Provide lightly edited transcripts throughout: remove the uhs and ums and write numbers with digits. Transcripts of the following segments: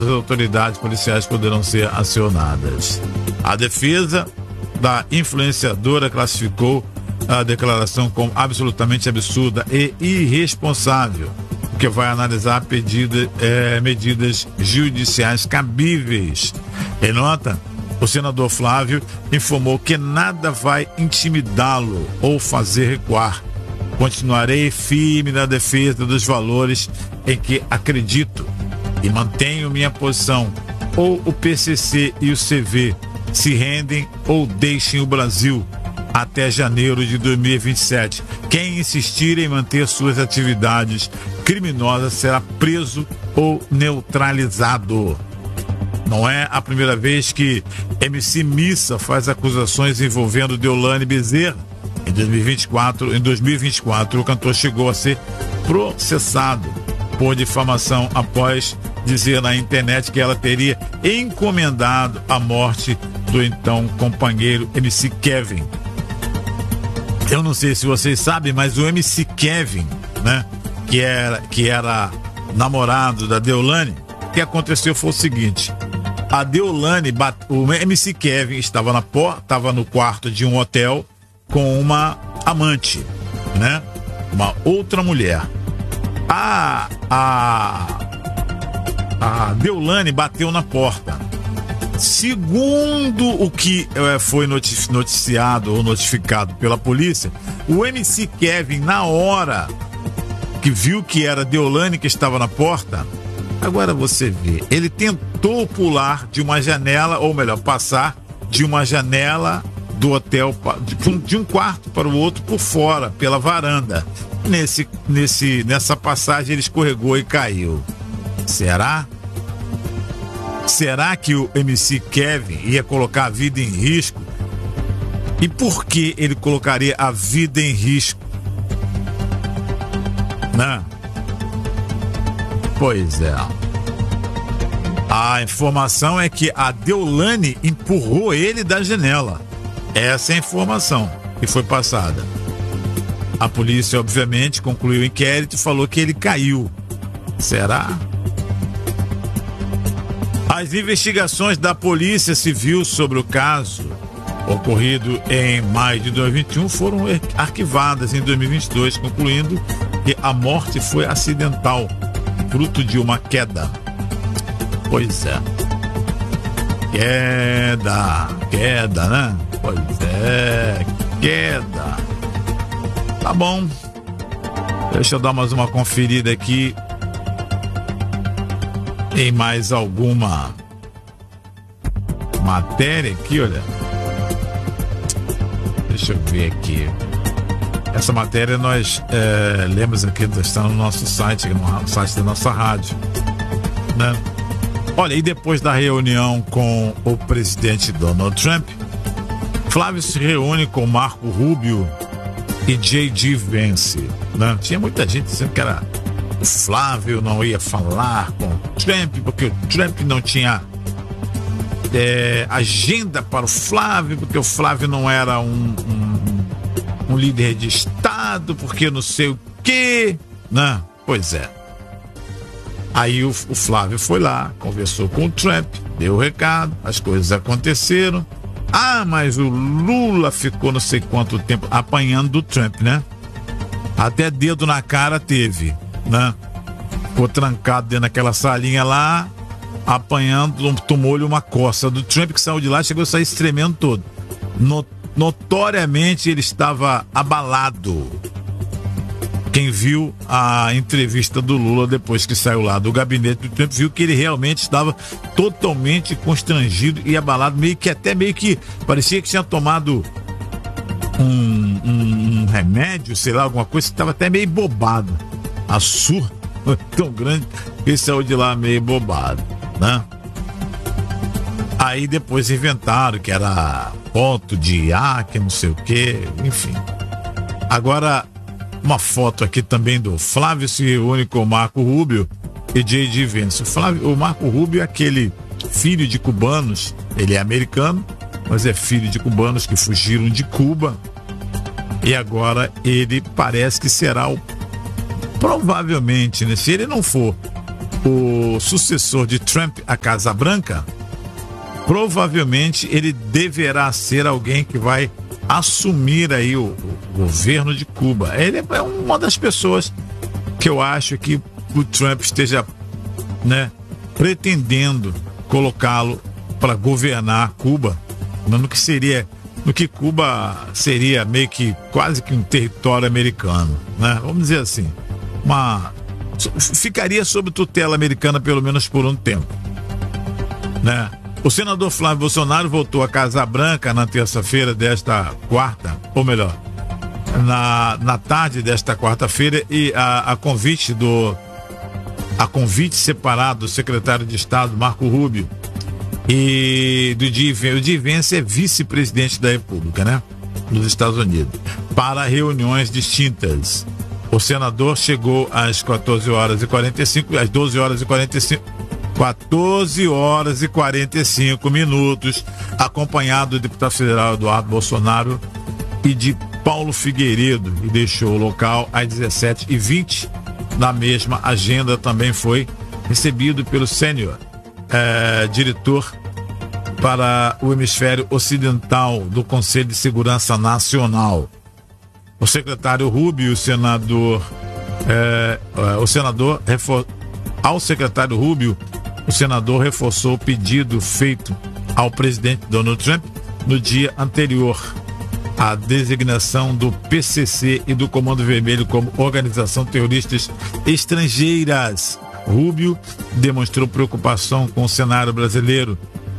as autoridades policiais poderão ser acionadas. A defesa da influenciadora classificou a declaração como absolutamente absurda e irresponsável, que vai analisar medidas judiciais cabíveis. Em nota, o senador Flávio informou que nada vai intimidá-lo ou fazer recuar. Continuarei firme na defesa dos valores em que acredito e mantenho minha posição. Ou o PCC e o CV se rendem ou deixem o Brasil até janeiro de 2027. Quem insistir em manter suas atividades criminosas será preso ou neutralizado. Não é a primeira vez que MC Missa faz acusações envolvendo Deolane Bezerra. Em 2024, o cantor chegou a ser processado por difamação após dizer na internet que ela teria encomendado a morte do então companheiro MC Kevin. Eu não sei se vocês sabem, mas o MC Kevin, né, que era namorado da Deolane, o que aconteceu foi o seguinte: a Deolane, o MC Kevin estava no quarto de um hotel com uma amante, né, uma outra mulher. A Deolane bateu na porta. Segundo o que foi noticiado ou notificado pela polícia, o MC Kevin, na hora que viu que era Deolane que estava na porta, agora você vê, ele tentou pular de uma janela, ou melhor, passar de uma janela do hotel, de um quarto para o outro por fora, pela varanda. Nessa passagem ele escorregou e caiu. Será? Será que o MC Kevin ia colocar a vida em risco? E por que ele colocaria a vida em risco? Né? Pois é. A informação é que a Deolane empurrou ele da janela. Essa é a informação que foi passada. A polícia, obviamente, concluiu o inquérito e falou que ele caiu. Será? As investigações da Polícia Civil sobre o caso ocorrido em maio de 2021 foram arquivadas em 2022, concluindo que a morte foi acidental, fruto de uma queda. Pois é. Queda, né? Pois é, queda. Tá bom. Deixa eu dar mais uma conferida aqui em mais alguma matéria aqui, olha. Deixa eu ver aqui. Essa matéria nós lemos aqui, está no nosso site, no site da nossa rádio, né? Olha, e depois da reunião com o presidente Donald Trump, Flávio se reúne com Marco Rubio e J.D. Vance, né? Tinha muita gente dizendo que era o Flávio não ia falar com o Trump, porque o Trump não tinha agenda para o Flávio, porque o Flávio não era um líder de Estado, porque não sei o quê, né? Pois é. Aí o Flávio foi lá, conversou com o Trump, deu o recado, as coisas aconteceram. Ah, mas o Lula ficou não sei quanto tempo apanhando do Trump, né? Até dedo na cara teve, né? Ficou trancado dentro daquela salinha lá, apanhando, tomou-lhe uma coça do Trump, que saiu de lá, chegou a sair tremendo todo. Notoriamente ele estava abalado. Quem viu a entrevista do Lula depois que saiu lá do gabinete do Trump viu que ele realmente estava totalmente constrangido e abalado, meio que parecia que tinha tomado um remédio, sei lá, alguma coisa, que estava até meio bobado. A surra foi tão grande que ele saiu de lá meio bobado, né? Aí depois inventaram que era ponto de IA, que não sei o que, enfim. Agora, uma foto aqui também do Flávio se reúne com o Marco Rubio e J.D. Vance. O Marco Rubio é aquele filho de cubanos, ele é americano, mas é filho de cubanos que fugiram de Cuba, e agora ele parece que será provavelmente, né, se ele não for o sucessor de Trump à Casa Branca, provavelmente ele deverá ser alguém que vai assumir aí o governo de Cuba. Ele é uma das pessoas que eu acho que o Trump esteja, né, pretendendo colocá-lo para governar Cuba, no que Cuba seria meio que quase que um território americano, né? Vamos dizer assim, ficaria sob tutela americana pelo menos por um tempo, né? O senador Flávio Bolsonaro voltou à Casa Branca na terça-feira desta quarta, ou melhor, na tarde desta quarta-feira, e a convite separado do secretário de Estado Marco Rubio e do o Di Vence é vice-presidente da República, né, nos Estados Unidos, para reuniões distintas. O senador chegou às 14 horas e 45 minutos, acompanhado do deputado federal Eduardo Bolsonaro e de Paulo Figueiredo, e deixou o local às 17h20. Na mesma agenda também foi recebido pelo sênior diretor para o hemisfério ocidental do Conselho de Segurança Nacional, o secretário Rubio e o senador. Ao secretário Rubio, o senador reforçou o pedido feito ao presidente Donald Trump no dia anterior à designação do PCC e do Comando Vermelho como organização terroristas estrangeiras. Rubio demonstrou preocupação com o cenário brasileiro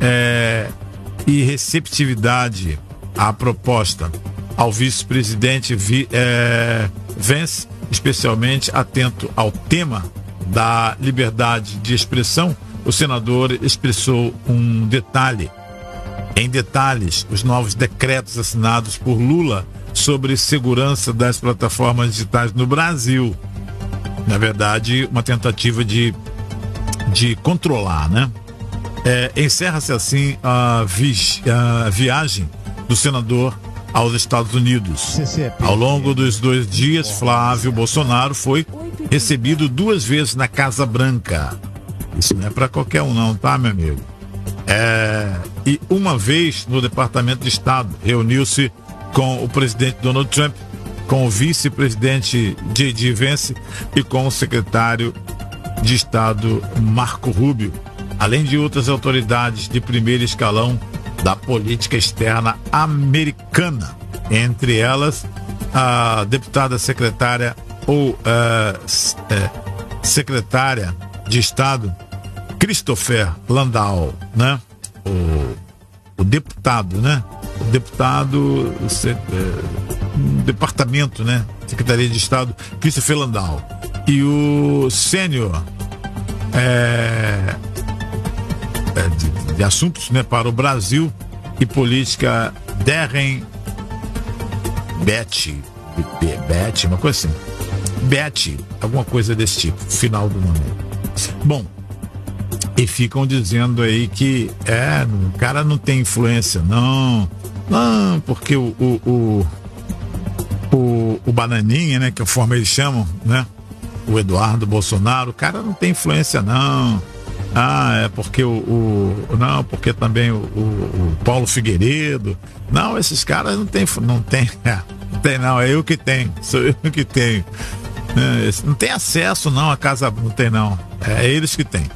e receptividade à proposta. Ao vice-presidente Vence, especialmente atento ao tema da liberdade de expressão, o senador expressou em detalhes, os novos decretos assinados por Lula sobre segurança das plataformas digitais no Brasil. Na verdade, uma tentativa de controlar, né? Encerra-se assim a viagem do senador aos Estados Unidos. Ao longo dos 2 dias, Flávio Bolsonaro foi recebido 2 vezes na Casa Branca. Isso não é para qualquer um não, tá, meu amigo? E uma vez no Departamento de Estado, reuniu-se com o presidente Donald Trump, com o vice-presidente Di Vence e com o secretário de Estado Marco Rubio, além de outras autoridades de primeiro escalão da política externa americana, entre elas a deputada secretária secretária de Estado Christopher Landau, né? O deputado, né? O deputado departamento, né? Secretaria de Estado Christopher Landau e o sênior de assuntos, né, para o Brasil e política Darren Betty, uma coisa assim, Betty, alguma coisa desse tipo, final do nome. Bom, e ficam dizendo aí que o cara não tem influência, não, porque o Bananinha, né, que é a forma eles chamam, né, o Eduardo Bolsonaro, o cara não tem influência, não. É porque não, porque também o Paulo Figueiredo, não, esses caras não tem, é eu que tenho, sou eu que tenho, não tem acesso não a casa, não tem não, é eles que têm.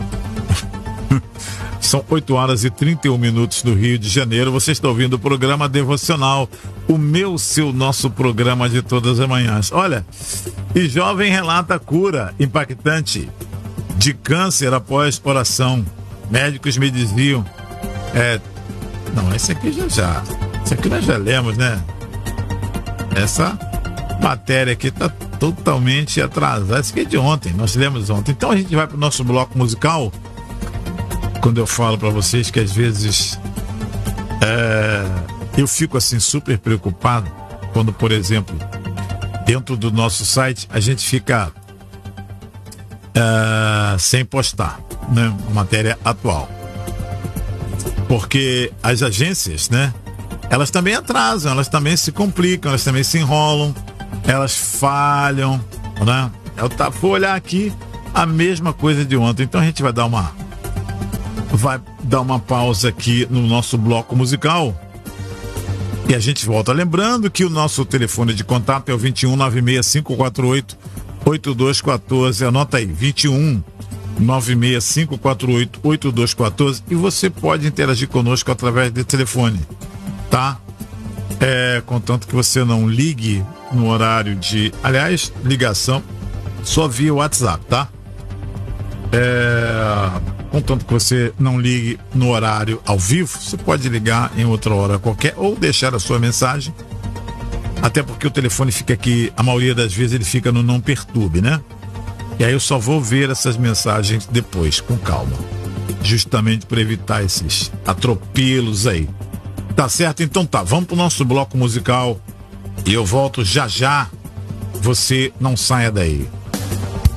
São 8 horas e 31 minutos no Rio de Janeiro. Você está ouvindo o programa Devocional, nosso programa de todas as manhãs. Olha, e jovem relata cura impactante de câncer após oração. Médicos me diziam, não, esse aqui nós já lemos, né? Essa matéria aqui está totalmente atrasada. Esse aqui é de ontem, nós lemos ontem. Então a gente vai para o nosso bloco musical. Quando eu falo para vocês que às vezes eu fico assim super preocupado quando, por exemplo, dentro do nosso site a gente fica sem postar, né, matéria atual, porque as agências, né, elas também atrasam, elas também se complicam, elas também se enrolam, elas falham, né? Eu vou olhar aqui, a mesma coisa de ontem. Então a gente vai dar uma pausa aqui no nosso bloco musical e a gente volta. Lembrando que o nosso telefone de contato é o 21 96548 8214. Anota aí, 21 96548 8214, e você pode interagir conosco através do telefone, tá? Contanto que você não ligue no horário de, aliás, ligação só via WhatsApp, tá? Contanto que você não ligue no horário ao vivo, você pode ligar em outra hora qualquer ou deixar a sua mensagem, até porque o telefone fica aqui, a maioria das vezes ele fica no não perturbe, né? E aí eu só vou ver essas mensagens depois, com calma, justamente para evitar esses atropelos aí. Tá certo? Então tá, vamos pro nosso bloco musical e eu volto já já. Você não saia daí.